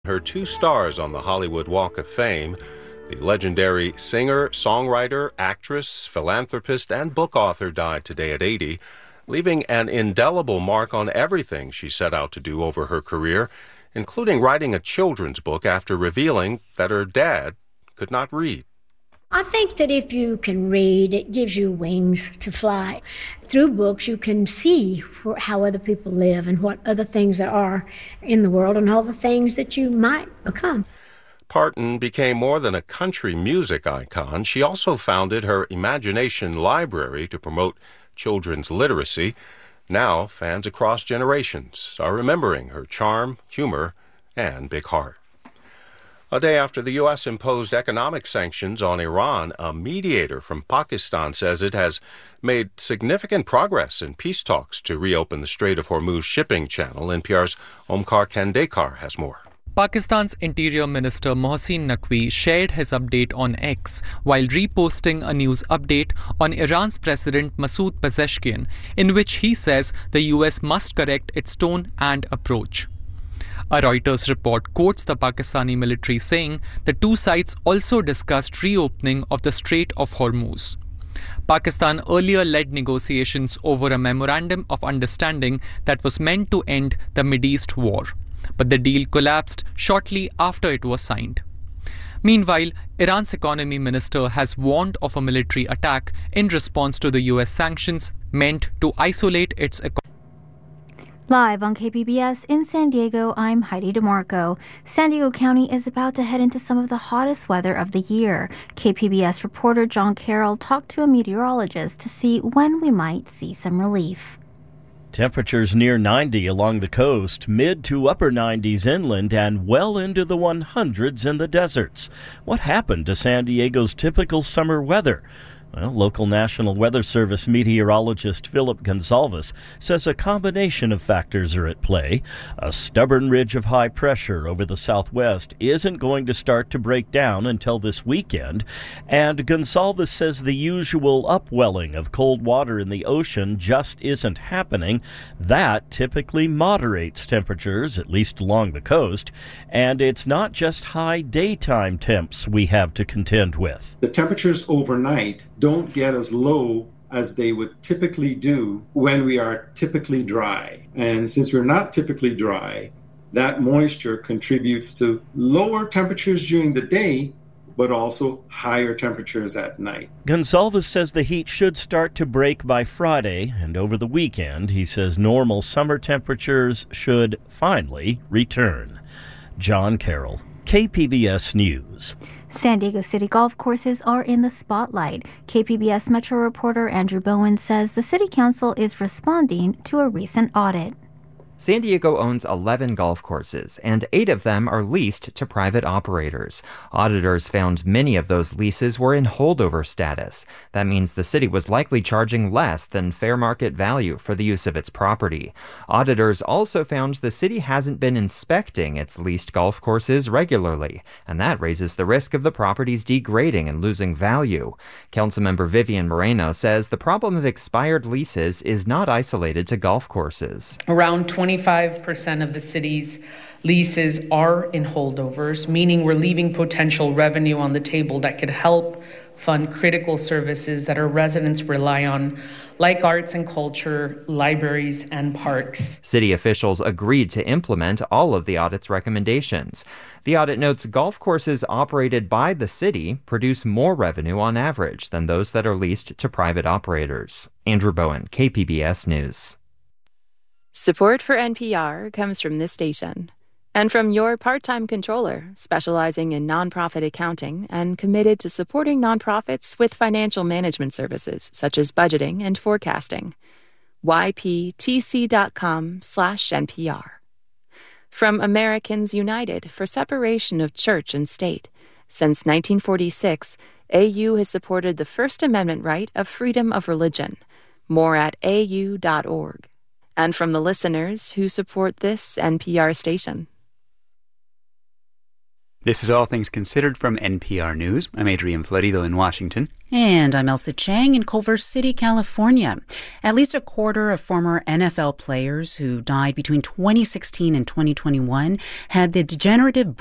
her two stars on the Hollywood Walk of Fame. The legendary singer, songwriter, actress, philanthropist, and book author died today at 80, leaving an indelible mark on everything she set out to do over her career, including writing a children's book after revealing that her dad could not read. I think that if you can read, it gives you wings to fly. Through books, you can see how other people live and what other things there are in the world and all the things that you might become. Parton became more than a country music icon. She also founded her Imagination Library to promote children's literacy. Now, fans across generations are remembering her charm, humor, and big heart. A day after the U.S. imposed economic sanctions on Iran, a mediator from Pakistan says it has made significant progress in peace talks to reopen the Strait of Hormuz shipping channel. NPR's Omkar Kandekar has more. Pakistan's Interior Minister Mohsin Naqvi shared his update on X while reposting a news update on Iran's President Masoud Pezeshkian, in which he says the U.S. must correct its tone and approach. A Reuters report quotes the Pakistani military saying the two sides also discussed reopening of the Strait of Hormuz. Pakistan earlier led negotiations over a memorandum of understanding that was meant to end the Mideast war, but the deal collapsed shortly after it was signed. Meanwhile, Iran's economy minister has warned of a military attack in response to the US sanctions meant to isolate its economy. Live on KPBS in San Diego, I'm Heidi DeMarco. San Diego County is about to head into some of the hottest weather of the year. KPBS reporter John Carroll talked to a meteorologist to see when we might see some relief. Temperatures near 90 along the coast, mid to upper 90s inland, and well into the 100s in the deserts. What happened to San Diego's typical summer weather? Well, local National Weather Service meteorologist Philip Gonsalves says a combination of factors are at play. A stubborn ridge of high pressure over the southwest isn't going to start to break down until this weekend, and Gonsalves says the usual upwelling of cold water in the ocean just isn't happening. That typically moderates temperatures, at least along the coast, and it's not just high daytime temps we have to contend with. The temperatures overnight don't get as low as they would typically do when we are typically dry. And since we're not typically dry, that moisture contributes to lower temperatures during the day, but also higher temperatures at night. Gonsalves says the heat should start to break by Friday, and over the weekend, he says normal summer temperatures should finally return. John Carroll, KPBS News. San Diego City golf courses are in the spotlight. KPBS Metro reporter Andrew Bowen says the City Council is responding to a recent audit. San Diego owns 11 golf courses, and 8 of them are leased to private operators. Auditors found many of those leases were in holdover status. That means the city was likely charging less than fair market value for the use of its property. Auditors also found the city hasn't been inspecting its leased golf courses regularly, and that raises the risk of the properties degrading and losing value. Councilmember Vivian Moreno says the problem of expired leases is not isolated to golf courses. Around 25% of the city's leases are in holdovers, meaning we're leaving potential revenue on the table that could help fund critical services that our residents rely on, like arts and culture, libraries, and parks. City officials agreed to implement all of the audit's recommendations. The audit notes golf courses operated by the city produce more revenue on average than those that are leased to private operators. Andrew Bowen, KPBS News. Support for NPR comes from this station and from your part-time controller, specializing in nonprofit accounting and committed to supporting nonprofits with financial management services such as budgeting and forecasting. yptc.com/NPR. From Americans United for Separation of Church and State. Since 1946, AU has supported the First Amendment right of freedom of religion. More at au.org. And from the listeners who support this NPR station. This is All Things Considered from NPR News. I'm Adrian Florido in Washington. And I'm Elsa Chang in Culver City, California. At least a quarter of former NFL players who died between 2016 and 2021 had the degenerative